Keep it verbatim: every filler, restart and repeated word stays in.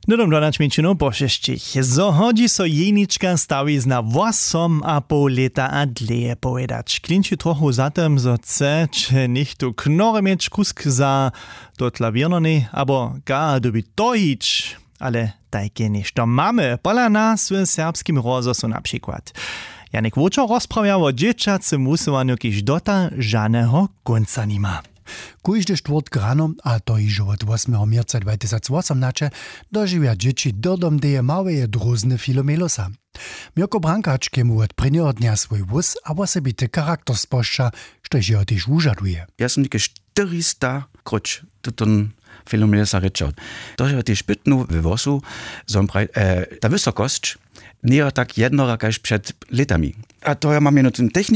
Dodom dodać mięčinu pošeštich. Zohodzi so jenička stawi zna wosom a pół leta a dleje povedać. Klinči trochu zatem, zo chce, če nich tu knorre mieć kusk za to klaviernonej, abo ga dobi tohić. Ale tajke nešto mamy, pola nas w serbskim rozosu na przykład. Janek Vučo rozprawia o dzieciacym musowaniu, kiž dota żadnego końca nima. Kójdy czwartk rano, a to i od ósmego marca dwa tysiące osiemnaście, dożywia dzieci dodom deje małe druzny Filomelosa. Mioko Brankaczkiemu od prvního dnia swój wóz, a osobity charakter spošča, štož jeho tyž užaduje. Ja som niekde štyristo kroč tuton Filomelosa rečal. To je tyž pytnu w wosu, som praj, e, ta wysokosť nie je tak jednoraká, kaž przed letami. A to ja mam jedno ten technik,